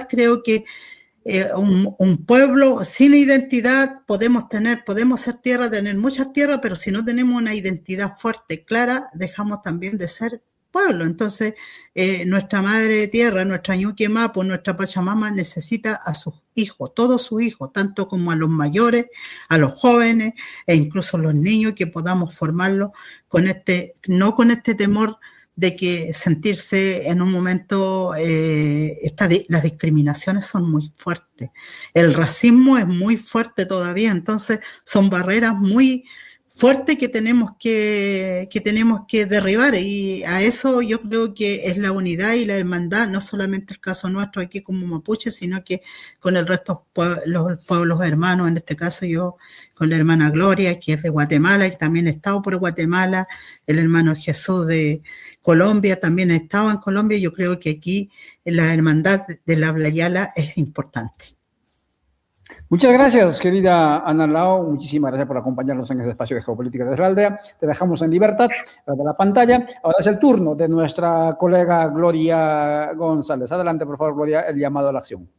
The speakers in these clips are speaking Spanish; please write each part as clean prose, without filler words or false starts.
identidad, creo que un pueblo sin identidad podemos ser tierra, tener muchas tierras, pero si no tenemos una identidad fuerte, clara, dejamos también de ser pueblo. Entonces, nuestra madre tierra, nuestra Ñuque Mapu, nuestra Pachamama necesita a sus hijos, todos sus hijos, tanto como a los mayores, a los jóvenes e incluso a los niños, que podamos formarlos no con este temor de que sentirse en un momento, las discriminaciones son muy fuertes, el racismo es muy fuerte todavía, entonces son barreras muy fuertes que tenemos que derribar, y a eso yo creo que es la unidad y la hermandad, no solamente el caso nuestro aquí como mapuche, sino que con el resto los pueblos hermanos, en este caso yo con la hermana Gloria, que es de Guatemala, y también he estado por Guatemala, el hermano Jesús de Colombia, también he estado en Colombia. Yo creo que aquí la hermandad de la Abya-Yala es importante. Muchas gracias, querida Ana Lao. Muchísimas gracias por acompañarnos en este espacio de Geopolítica desde la Aldea. Te dejamos en libertad de la pantalla. Ahora es el turno de nuestra colega Gloria González. Adelante, por favor, Gloria, el llamado a la acción.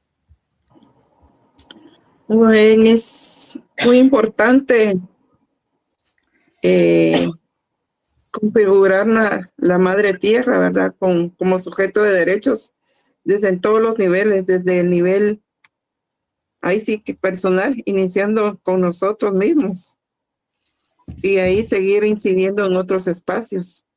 Bueno, es muy importante configurar la madre tierra, ¿verdad? Como sujeto de derechos desde todos los niveles, desde el nivel ahí sí que personal, iniciando con nosotros mismos y ahí seguir incidiendo en otros espacios.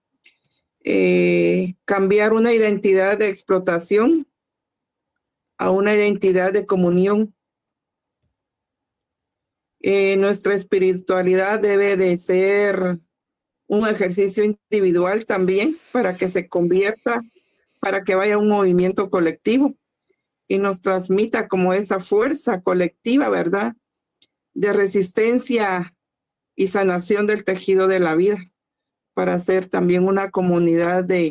Cambiar una identidad de explotación a una identidad de comunión. Nuestra espiritualidad debe de ser un ejercicio individual también para que se convierta, para que vaya un movimiento colectivo y nos transmita como esa fuerza colectiva, ¿verdad?, de resistencia y sanación del tejido de la vida, para ser también una comunidad de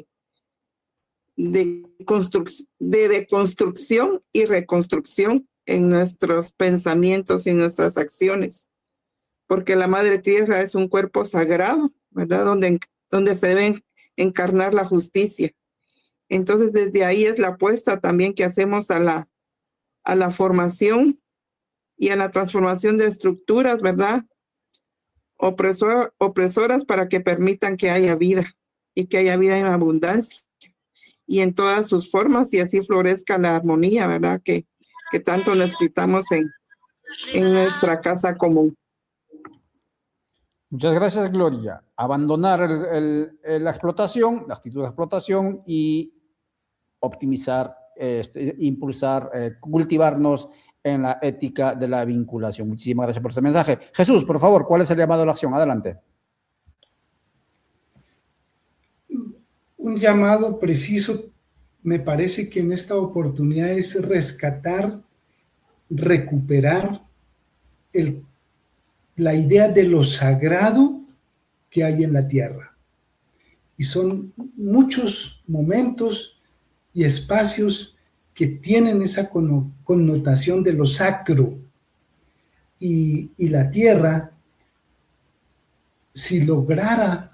deconstrucción y reconstrucción en nuestros pensamientos y nuestras acciones, porque la Madre Tierra es un cuerpo sagrado, ¿verdad?, donde se debe encarnar la justicia. Entonces, desde ahí es la apuesta también que hacemos a la formación y a la transformación de estructuras, ¿verdad?, opresoras, para que permitan que haya vida y que haya vida en abundancia y en todas sus formas, y así florezca la armonía, ¿verdad?, que tanto necesitamos en nuestra casa común. Muchas gracias, Gloria. Abandonar la explotación, la actitud de explotación, y optimizar, impulsar, cultivarnos en la ética de la vinculación. Muchísimas gracias por este mensaje. Jesús, por favor, ¿cuál es el llamado a la acción? Adelante. Un llamado preciso, me parece que en esta oportunidad, es rescatar, recuperar la idea de lo sagrado que hay en la tierra. Y son muchos momentos y espacios que tienen esa connotación de lo sacro. Y la tierra, si lograra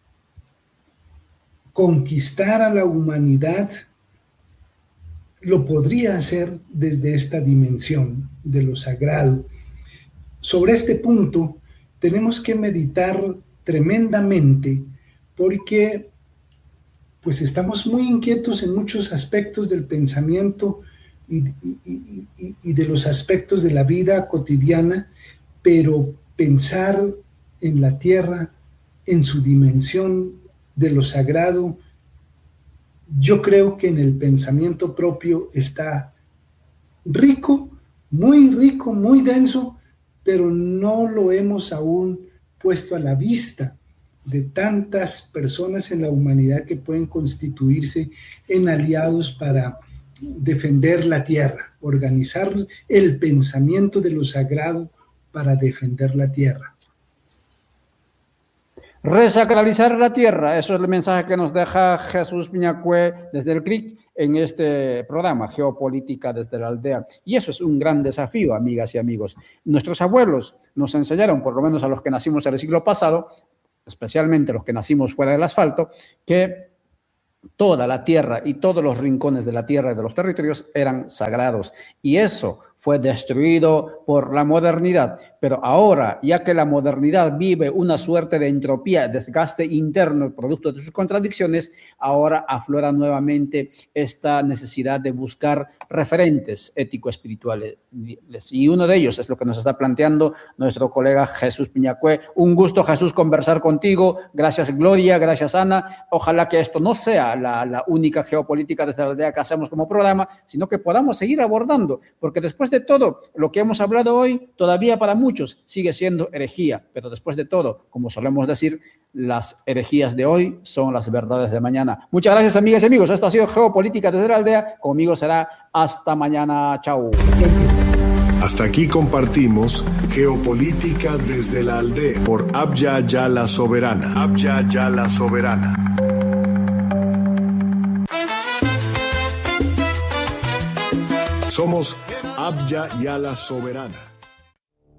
conquistar a la humanidad, lo podría hacer desde esta dimensión de lo sagrado. Sobre este punto tenemos que meditar tremendamente, porque pues estamos muy inquietos en muchos aspectos del pensamiento y de los aspectos de la vida cotidiana, pero pensar en la tierra, en su dimensión de lo sagrado, yo creo que en el pensamiento propio está rico, muy denso, pero no lo hemos aún puesto a la vista de tantas personas en la humanidad que pueden constituirse en aliados para defender la tierra, organizar el pensamiento de lo sagrado para defender la tierra. Resacralizar la tierra, eso es el mensaje que nos deja Jesús Piñacue desde el CRIC en este programa, Geopolítica desde la Aldea. Y eso es un gran desafío, amigas y amigos. Nuestros abuelos nos enseñaron, por lo menos a los que nacimos en el siglo pasado, especialmente los que nacimos fuera del asfalto, que toda la tierra y todos los rincones de la tierra y de los territorios eran sagrados. Y eso fue destruido por la modernidad. Pero ahora, ya que la modernidad vive una suerte de entropía, desgaste interno, producto de sus contradicciones, ahora aflora nuevamente esta necesidad de buscar referentes ético-espirituales. Y uno de ellos es lo que nos está planteando nuestro colega Jesús Piñacue. Un gusto, Jesús, conversar contigo. Gracias, Gloria. Gracias, Ana. Ojalá que esto no sea la única geopolítica desde la aldea que hacemos como programa, sino que podamos seguir abordando, porque después de todo, lo que hemos hablado hoy, todavía para muchos sigue siendo herejía, pero después de todo, como solemos decir, las herejías de hoy son las verdades de mañana. Muchas gracias, amigas y amigos. Esto ha sido Geopolítica desde la aldea. Conmigo será hasta mañana. Chao. Hasta aquí compartimos Geopolítica desde la aldea por Abya Yala Soberana. Abya Yala Soberana. Somos Abya Yala Soberana.